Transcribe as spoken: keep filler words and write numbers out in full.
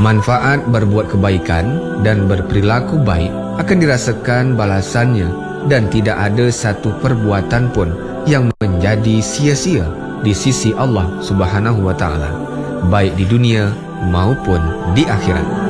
Manfaat berbuat kebaikan dan berperilaku baik akan dirasakan balasannya, dan tidak ada satu perbuatan pun yang menjadi sia-sia di sisi Allah Subhanahu wa taala, baik di dunia maupun di akhirat.